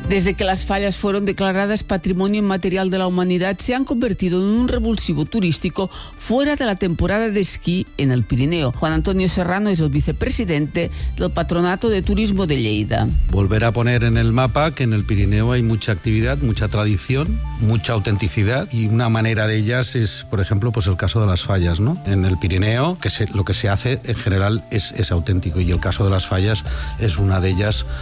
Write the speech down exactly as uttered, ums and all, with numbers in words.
Desde que las fallas fueron declaradas Patrimonio Inmaterial de la Humanidad, se han convertido en un revulsivo turístico fuera de la temporada de esquí en el Pirineo. Juan Antonio Serrano es el vicepresidente del Patronato de Turismo de Lleida. Volver a poner en el mapa que en el Pirineo hay mucha actividad, mucha tradición, mucha autenticidad, y una manera de ellas es, por ejemplo, pues el caso de las fallas, ¿no? En el Pirineo, que se, lo que se hace en general es, es auténtico, y el caso de las fallas es una de ellas